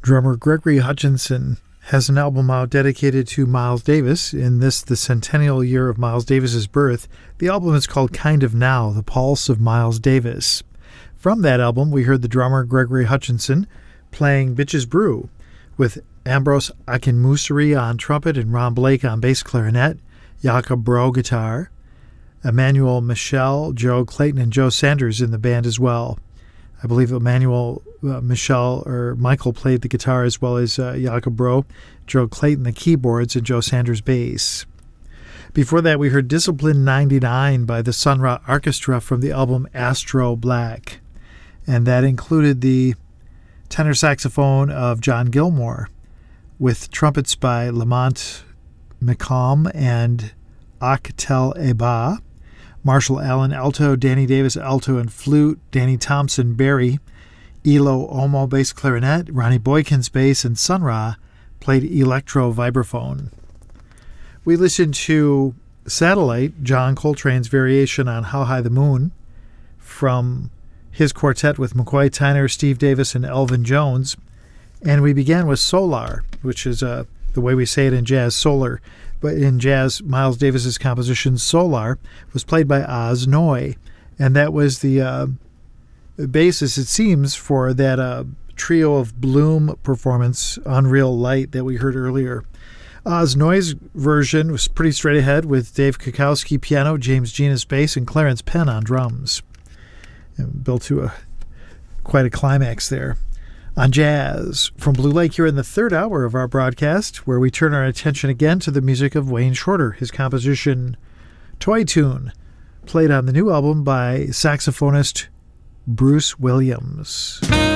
Drummer Gregory Hutchinson has an album out dedicated to Miles Davis. In this, the centennial year of Miles Davis's birth, the album is called Kind of Now, The Pulse of Miles Davis. From that album, we heard the drummer Gregory Hutchinson playing Bitches Brew, with Ambrose Akinmusiri on trumpet and Ron Blake on bass clarinet, Jakob Bro guitar, Emmanuel Michel, Joe Clayton, and Joe Sanders in the band as well. I believe Emmanuel Michael played the guitar as well as Jakob Bro, Joe Clayton the keyboards, and Joe Sanders bass. Before that, we heard Discipline 99 by the Sun Ra Orchestra from the album Astro Black, and that included the tenor saxophone of John Gilmore, with trumpets by Lamont McComb and Achtel Eba, Marshall Allen alto, Danny Davis alto and flute, Danny Thompson Barry, Elo Omo bass clarinet, Ronnie Boykins bass, and Sun Ra played electro vibraphone. We listened to Satellite, John Coltrane's variation on How High the Moon, from his quartet with McCoy Tyner, Steve Davis, and Elvin Jones. And we began with Solar, which is the way we say it in jazz, solar. But in jazz, Miles Davis's composition Solar was played by Oz Noy. And that was the basis, it seems, for that trio of Bloom performance, Unreal Light, that we heard earlier. Oz Noy's version was pretty straight ahead, with Dave Kukowski piano, James Genus bass, and Clarence Penn on drums. And built to quite a climax there. On Jazz from Blue Lake, here in the third hour of our broadcast, where we turn our attention again to the music of Wayne Shorter, his composition Toy Tune, played on the new album by saxophonist Bruce Williams.